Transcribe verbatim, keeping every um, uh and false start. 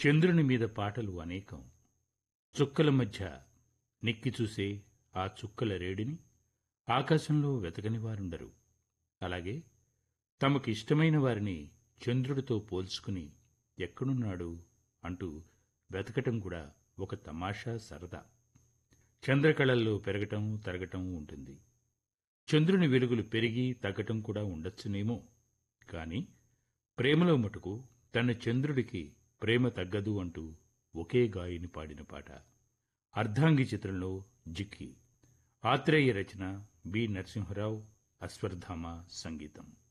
చంద్రుని మీద పాటలు అనేకం. చుక్కల మధ్య నిక్కి చూసే ఆ చుక్కల రేడిని ఆకాశంలో వెతకని వారుండరు. అలాగే తమకు ఇష్టమైన వారిని చంద్రుడితో పోల్చుకుని ఎక్కడున్నాడు అంటూ వెతకటం కూడా ఒక తమాషా సరదా. చంద్రకళల్లో పెరగటం తరగటం ఉంటుంది. చంద్రుని వెలుగులు పెరిగి తగ్గటం కూడా ఉండొచ్చునేమో. కాని ప్రేమలో మటుకు తన చంద్రుడికి ప్రేమ తగ్గదు అంటూ ఒకే గాయని పాడిన పాట అర్ధాంగి చిత్రంలో జిక్కి. ఆత్రేయ రచన, బి నరసింహరావు, అశ్వత్థామ సంగీతం.